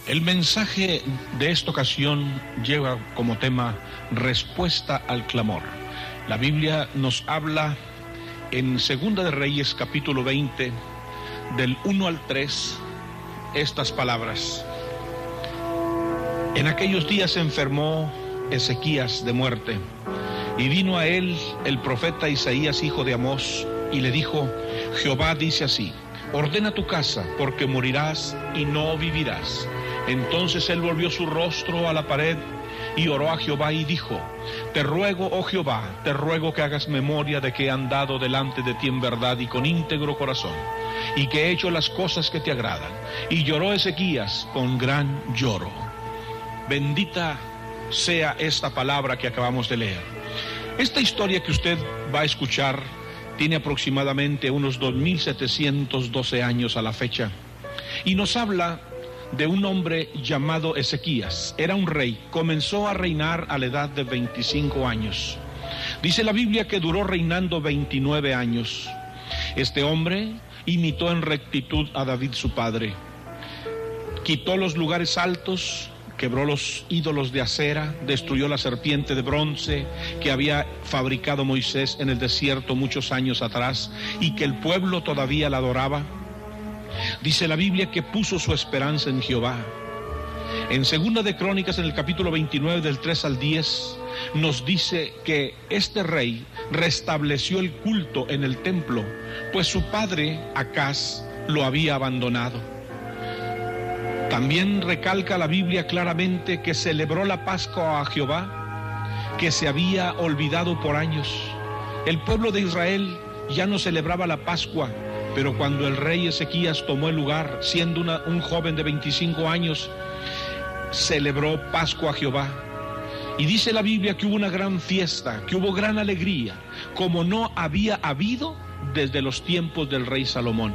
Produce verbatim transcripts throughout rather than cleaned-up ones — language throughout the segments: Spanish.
El mensaje de esta ocasión lleva como tema respuesta al clamor. La Biblia nos habla en Segunda de Reyes capítulo veinte, del uno al tres, estas palabras. En aquellos días se enfermó Ezequías de muerte, y vino a él el profeta Isaías, hijo de Amós, y le dijo: Jehová dice así: ordena tu casa, porque morirás y no vivirás. Entonces él volvió su rostro a la pared y oró a Jehová y dijo: te ruego, oh Jehová, te ruego que hagas memoria de que he andado delante de ti en verdad y con íntegro corazón, y que he hecho las cosas que te agradan. Y lloró Ezequías con gran lloro. Bendita sea esta palabra que acabamos de leer. Esta historia que usted va a escuchar tiene aproximadamente unos dos mil setecientos doce años a la fecha, y nos habla de un hombre llamado Ezequías. Era un rey, comenzó a reinar a la edad de veinticinco años. Dice la Biblia que duró reinando veintinueve años. Este hombre imitó en rectitud a David su padre. Quitó los lugares altos, quebró los ídolos de acera, destruyó la serpiente de bronce que había fabricado Moisés en el desierto muchos años atrás y que el pueblo todavía la adoraba. Dice la Biblia que puso su esperanza en Jehová. En Segunda de Crónicas, en el capítulo veintinueve, del tres al diez, nos dice que este rey restableció el culto en el templo, pues su padre Acaz lo había abandonado. También recalca la Biblia claramente que celebró la Pascua a Jehová, que se había olvidado por años. El pueblo de Israel ya no celebraba la Pascua, pero cuando el rey Ezequías tomó el lugar, siendo una, un joven de veinticinco años, celebró Pascua a Jehová. Y dice la Biblia que hubo una gran fiesta, que hubo gran alegría, como no había habido desde los tiempos del rey Salomón.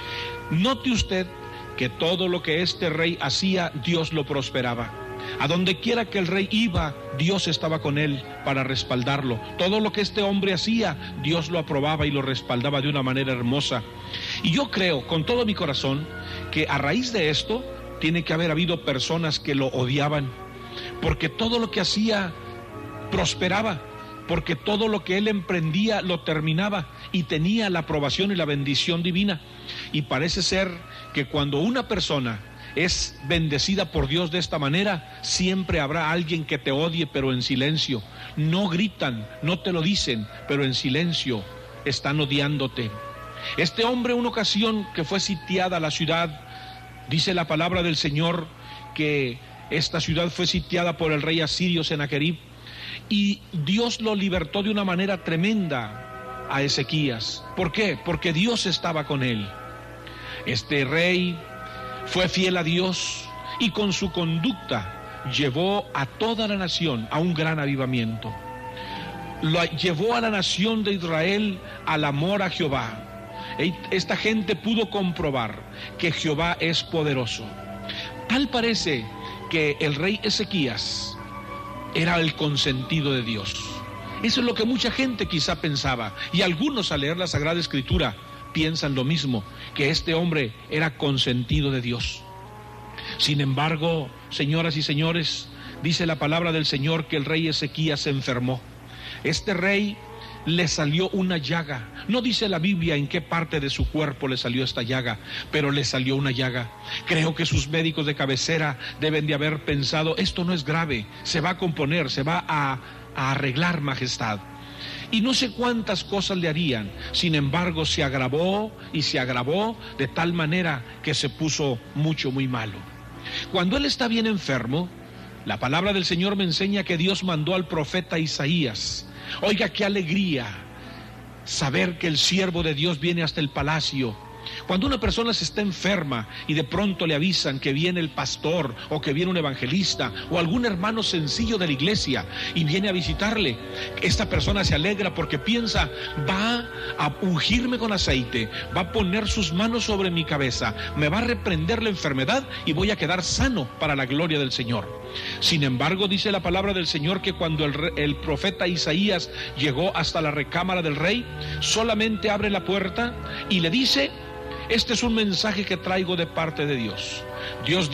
Note usted que todo lo que este rey hacía, Dios lo prosperaba. A donde quiera que el rey iba, Dios estaba con él para respaldarlo. Todo lo que este hombre hacía, Dios lo aprobaba y lo respaldaba de una manera hermosa. Y yo creo con todo mi corazón que a raíz de esto tiene que haber habido personas que lo odiaban, porque todo lo que hacía prosperaba, porque todo lo que él emprendía lo terminaba y tenía la aprobación y la bendición divina. Y parece ser que cuando una persona es bendecida por Dios de esta manera, siempre habrá alguien que te odie, pero en silencio. No gritan, no te lo dicen, pero en silencio están odiándote. Este hombre, una ocasión que fue sitiada la ciudad, dice la palabra del Señor que esta ciudad fue sitiada por el rey asirio Sennacherib, y Dios lo libertó de una manera tremenda a Ezequías. ¿Por qué? Porque Dios estaba con él. Este rey fue fiel a Dios y con su conducta llevó a toda la nación a un gran avivamiento. Lo llevó a la nación de Israel al amor a Jehová. Esta gente pudo comprobar que Jehová es poderoso. Tal parece que el rey Ezequías era el consentido de Dios. Eso es lo que mucha gente quizá pensaba, y algunos al leer la Sagrada Escritura piensan lo mismo, que este hombre era consentido de Dios. Sin embargo, señoras y señores, dice la palabra del Señor que el rey Ezequías se enfermó. Este rey le salió una llaga. No dice la Biblia en qué parte de su cuerpo le salió esta llaga, pero le salió una llaga. Creo que sus médicos de cabecera deben de haber pensado: esto no es grave, se va a componer, se va a, a arreglar, majestad. Y no sé cuántas cosas le harían. Sin embargo, se agravó y se agravó de tal manera que se puso mucho, muy malo. Cuando él está bien enfermo, la palabra del Señor me enseña que Dios mandó al profeta Isaías. Oiga, qué alegría saber que el siervo de Dios viene hasta el palacio. Cuando una persona se está enferma y de pronto le avisan que viene el pastor o que viene un evangelista o algún hermano sencillo de la iglesia y viene a visitarle, esta persona se alegra porque piensa: va a ungirme con aceite, va a poner sus manos sobre mi cabeza, me va a reprender la enfermedad y voy a quedar sano para la gloria del Señor. Sin embargo, dice la palabra del Señor que cuando el, el profeta Isaías llegó hasta la recámara del rey, solamente abre la puerta y le dice: este es un mensaje que traigo de parte de Dios. Dios